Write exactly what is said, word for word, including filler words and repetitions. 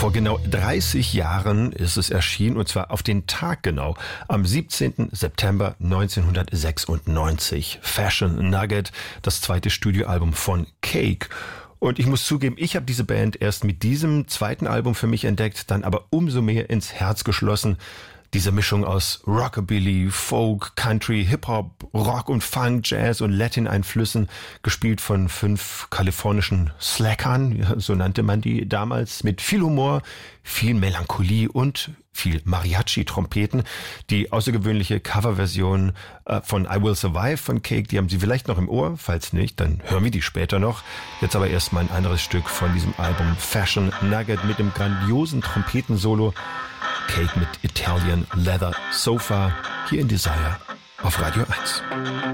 Vor genau dreißig Jahren ist es erschienen, und zwar auf den Tag genau, am siebzehnten September neunzehnhundertsechsundneunzig. Fashion Nugget, das zweite Studioalbum von Cake. Und ich muss zugeben, ich habe diese Band erst mit diesem zweiten Album für mich entdeckt, dann aber umso mehr ins Herz geschlossen. Diese Mischung aus Rockabilly, Folk, Country, Hip-Hop, Rock und Funk, Jazz und Latin-Einflüssen, gespielt von fünf kalifornischen Slackern, so nannte man die damals, mit viel Humor, viel Melancholie und viel Mariachi-Trompeten. Die außergewöhnliche Coverversion äh, von I Will Survive von Cake, die haben Sie vielleicht noch im Ohr. Falls nicht, dann hören wir die später noch. Jetzt aber erstmal ein anderes Stück von diesem Album Fashion Nugget mit dem grandiosen Trompetensolo. Cake mit Italian Leather Sofa, hier in Desire auf Radio eins.